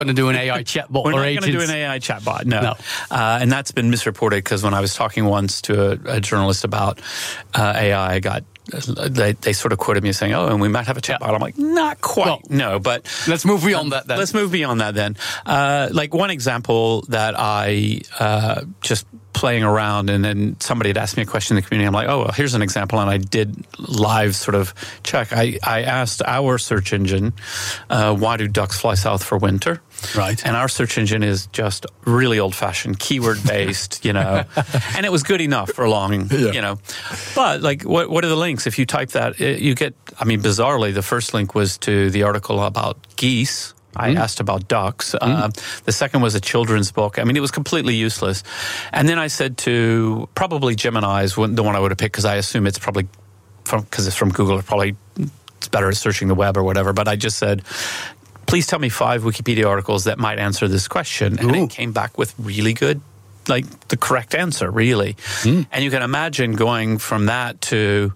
going to do an AI chatbot. We're or not agents. going to do an AI chatbot, no. And that's been misreported because when I was talking once to a journalist about AI, they sort of quoted me as saying, and we might have a chatbot. I'm like, not quite, no. But let's move beyond that then. Let's move beyond that then. Like one example that I just playing around, and then somebody had asked me a question in the community. I'm like, well, here's an example, and I did live sort of check. I asked our search engine, why do ducks fly south for winter? Right. And our search engine is just really old-fashioned, keyword-based, and it was good enough for long, But, like, what are the links? If you type that, you get, bizarrely, the first link was to the article about geese. I asked about ducks. The second was a children's book. It was completely useless. And then I said to probably Gemini is the one I would have picked because I assume it's probably because it's from Google. It's better at searching the web or whatever. But I just said, please tell me 5 Wikipedia articles that might answer this question. And it came back with really good, like the correct answer, really. And you can imagine going from that to,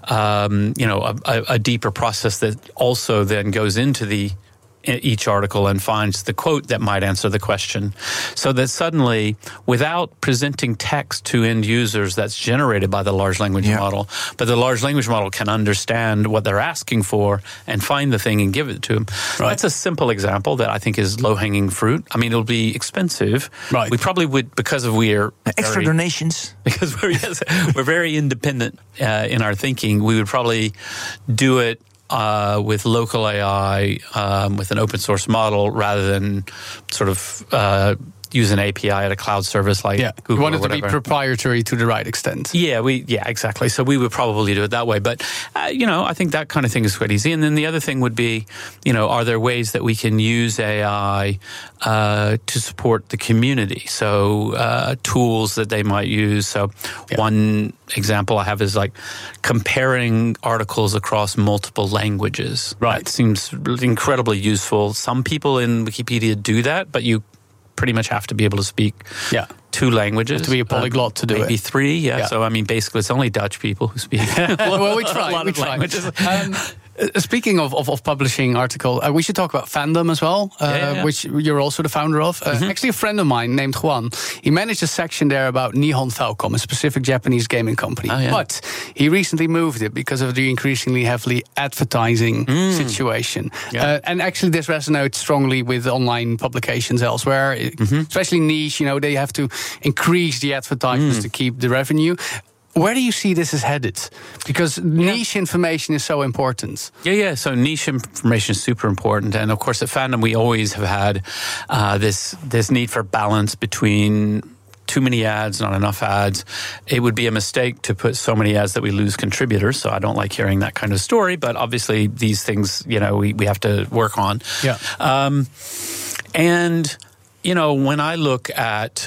a deeper process that also then goes into each article and finds the quote that might answer the question. So that suddenly, without presenting text to end users that's generated by the large language model, but the large language model can understand what they're asking for and find the thing and give it to them. Right. That's a simple example that I think is low-hanging fruit. It'll be expensive. Right. We probably would, because we're extra donations. Because we're very independent in our thinking, we would probably do it with local AI, with an open source model, rather than sort of use an API at a cloud service like Google. You want it or whatever. to be proprietary to the right extent. Yeah, exactly. So we would probably do it that way. But, I think that kind of thing is quite easy. And then the other thing would be, are there ways that we can use AI to support the community? So tools that they might use. So one example I have is like comparing articles across multiple languages. Right. It seems incredibly useful. Some people in Wikipedia do that, but you pretty much have to be able to speak 2 languages. To be a polyglot to do maybe it. 3, So, basically, it's only Dutch people who speak well, we try. a lot of languages. Speaking of publishing article, we should talk about Fandom as well, which you're also the founder of. Actually, a friend of mine named Juan, he managed a section there about Nihon Falcom, a specific Japanese gaming company. But he recently moved it because of the increasingly heavily advertising situation. And actually, this resonates strongly with online publications elsewhere, especially niche. They have to increase the advertisers to keep the revenue. Where do you see this is headed? Because niche information is so important. So niche information is super important. And of course, at Fandom, we always have had this need for balance between too many ads, not enough ads. It would be a mistake to put so many ads that we lose contributors. So I don't like hearing that kind of story. But obviously, these things, we have to work on. And, when I look at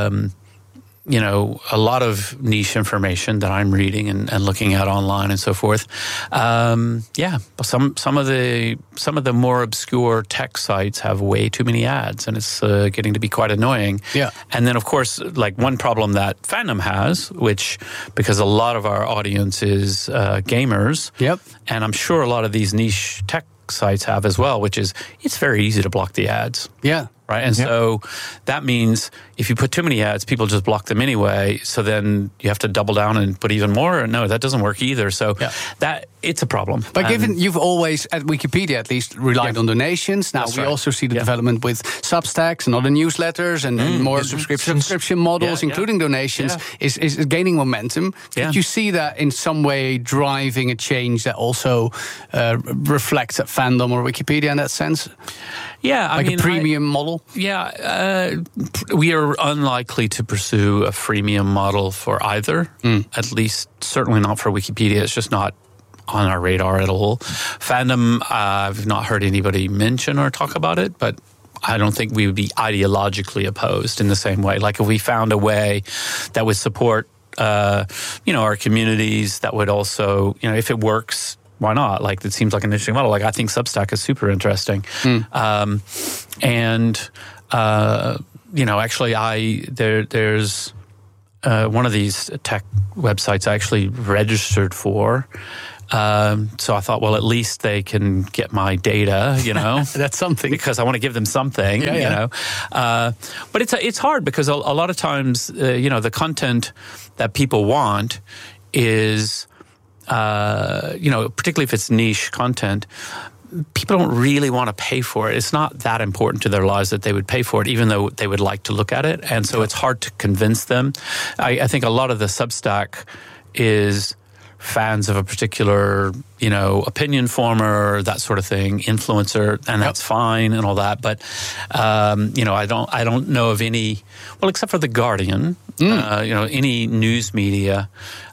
a lot of niche information that I'm reading and looking at online and so forth. Some of the more obscure tech sites have way too many ads, and it's getting to be quite annoying. And then, of course, like one problem that Fandom has, which because a lot of our audience is gamers, and I'm sure a lot of these niche tech sites have as well, which is it's very easy to block the ads. Right. And so that means if you put too many ads, people just block them anyway. So then you have to double down and put even more. No, that doesn't work either. So that it's a problem. But given you've always, at Wikipedia at least, relied on donations. Now we also see the development with Substacks and other newsletters and more subscription models, including donations, is gaining momentum. Did you see that in some way driving a change that also reflects at Fandom or Wikipedia in that sense? I mean, a premium model? We are unlikely to pursue a freemium model for either, at least certainly not for Wikipedia. It's just not on our radar at all. Fandom, I've not heard anybody mention or talk about it, but I don't think we would be ideologically opposed in the same way. Like if we found a way that would support, our communities, that would also, if it works, why not? Like, it seems like an interesting model. Like, I think Substack is super interesting. Actually, there's one of these tech websites I actually registered for So I thought, well, at least they can get my data, That's something. Because I want to give them something, But it's hard because a lot of times, the content that people want is, particularly if it's niche content, people don't really want to pay for it. It's not that important to their lives that they would pay for it, even though they would like to look at it. And so it's hard to convince them. I think a lot of the Substack is fans of a particular, opinion former, that sort of thing, influencer, and that's fine and all that. But, I don't know of any, well, except for The Guardian, any news media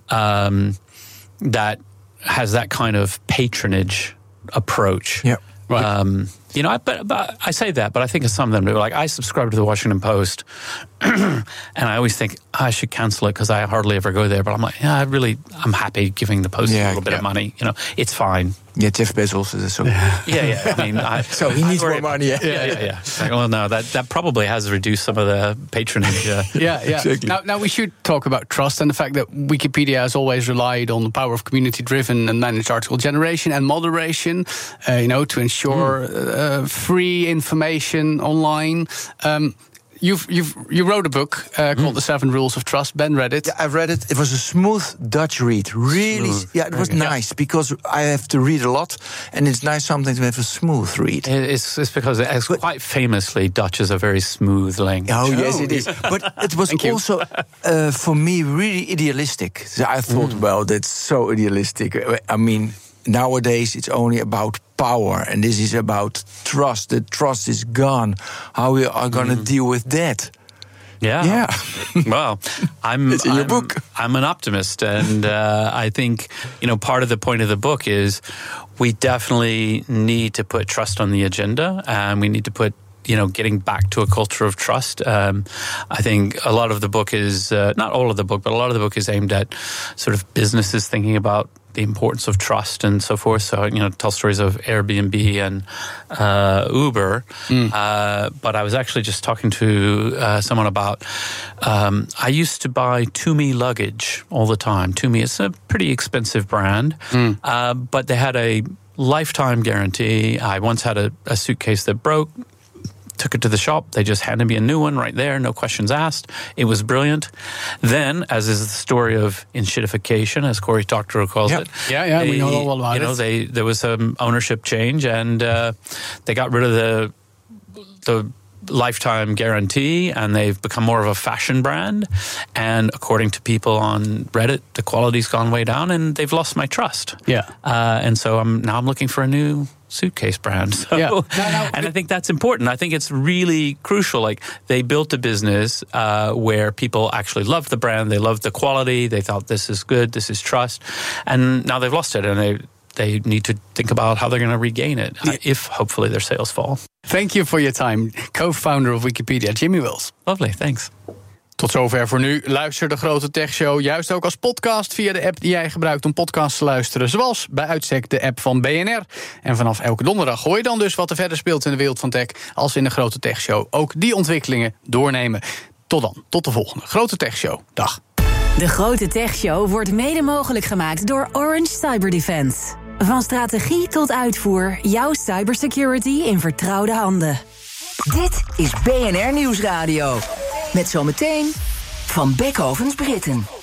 that has that kind of patronage approach. Yeah. Right. But I say that, but I think of some of them. Like, I subscribe to the Washington Post, and I always think I should cancel it because I hardly ever go there. But I'm like, I'm happy giving the Post a little bit of money. It's fine. Yeah, Jeff Bezos is so. Yeah. I mean, so he needs more money. Yeah. Like, well, no, that probably has reduced some of the patronage. Yeah. Exactly. Now we should talk about trust and the fact that Wikipedia has always relied on the power of community-driven and managed article generation and moderation, to ensure free information online. You wrote a book called The 7 Rules of Trust. Ben read it. Yeah, I read it. It was a smooth Dutch read. Really, it was nice because I have to read a lot, and it's nice sometimes to have a smooth read. It's because it's quite famously Dutch is a very smooth language. Oh, yes, it is. But it was also, for me, really idealistic. So I thought, well, that's so idealistic. I mean, nowadays it's only about power, and this is about trust. The trust is gone. How we are going to deal with that? Yeah. Well, it's in your book. I'm an optimist, and I think part of the point of the book is we definitely need to put trust on the agenda, and we need to put getting back to a culture of trust. I think a lot of the book is not all of the book, but a lot of the book is aimed at sort of businesses thinking about the importance of trust and so forth. So, tell stories of Airbnb and Uber. But I was actually just talking to someone about, I used to buy Tumi luggage all the time. Tumi is a pretty expensive brand, but they had a lifetime guarantee. I once had a suitcase that broke. Took it to the shop. They just handed me a new one right there, no questions asked. It was brilliant. Then, as is the story of enshittification, as Cory Doctorow calls it. Yeah, we know all about it. There was some ownership change, and they got rid of the lifetime guarantee, and they've become more of a fashion brand. And according to people on Reddit, the quality's gone way down, and they've lost my trust. Yeah. And so I'm looking for a new suitcase brand. So, and I think that's important. I think it's really crucial. Like, they built a business where people actually loved the brand, they loved the quality, they thought this is good, this is trust, and now they've lost it, and they need to think about how they're going to regain it if hopefully their sales fall. Thank you for your time. Co-founder of Wikipedia, Jimmy Wils. Lovely, thanks. Tot zover voor nu. Luister de Grote Tech Show juist ook als podcast via de app die jij gebruikt om podcasts te luisteren. Zoals bij uitstek de app van BNR. En vanaf elke donderdag hoor je dan dus wat er verder speelt in de wereld van tech. Als we in de Grote Tech Show ook die ontwikkelingen doornemen. Tot dan, tot de volgende Grote Tech Show. Dag. De Grote Tech Show wordt mede mogelijk gemaakt door Orange Cyberdefense. Van strategie tot uitvoer, jouw cybersecurity in vertrouwde handen. Dit is BNR Nieuwsradio. Met zometeen Van Beckhovens Britten.